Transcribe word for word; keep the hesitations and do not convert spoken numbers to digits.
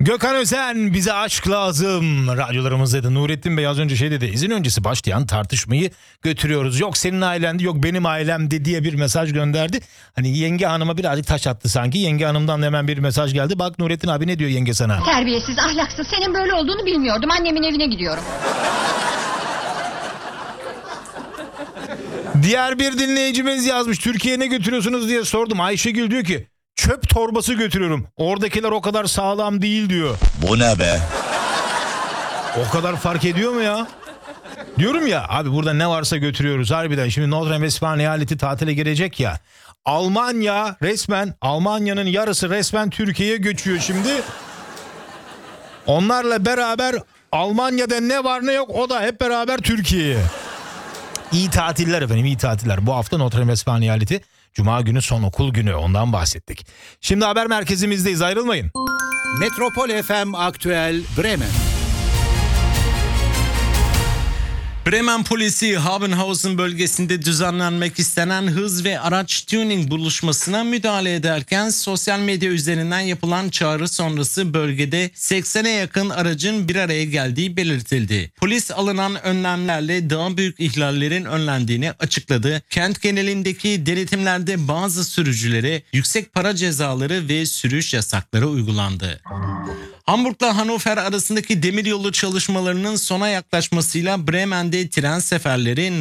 Gökhan Özen bize aşk lazım. Radyolarımızda da Nurettin Bey az önce şey dedi. İzin öncesi başlayan tartışmayı götürüyoruz. Yok senin ailendi, yok benim ailemdi diye bir mesaj gönderdi. Hani yenge hanıma birazcık taş attı sanki. Yenge hanımdan hemen bir mesaj geldi. Bak Nurettin abi ne diyor yenge sana? Terbiyesiz, ahlaksız. Senin böyle olduğunu bilmiyordum. Annemin evine gidiyorum. Diğer bir dinleyicimiz yazmış. Türkiye'ye ne götürüyorsunuz diye sordum. Ayşegül diyor ki çöp torbası götürüyorum. Oradakiler o kadar sağlam değil diyor. Bu ne be? O kadar fark ediyor mu ya? Diyorum ya abi burada ne varsa götürüyoruz harbiden. Şimdi Nordrhein-Westfalen eyaleti tatile gelecek ya. Almanya resmen, Almanya'nın yarısı resmen Türkiye'ye göçüyor şimdi. Onlarla beraber Almanya'da ne var ne yok o da hep beraber Türkiye'ye. İyi tatiller efendim, iyi tatiller. Bu hafta Nordrhein-Westfalen eyaleti Cuma günü son okul günü, ondan bahsettik. Şimdi haber merkezimizdeyiz, ayrılmayın. Metropol F M Aktüel Bremen. Bremen polisi Habenhausen bölgesinde düzenlenmek istenen hız ve araç tuning buluşmasına müdahale ederken sosyal medya üzerinden yapılan çağrı sonrası bölgede seksene yakın aracın bir araya geldiği belirtildi. Polis alınan önlemlerle daha büyük ihlallerin önlendiğini açıkladı. Kent genelindeki denetimlerde bazı sürücülere yüksek para cezaları ve sürüş yasakları uygulandı. Hamburg'la Hannover arasındaki demiryolu çalışmalarının sona yaklaşmasıyla Bremen'de tren seferleri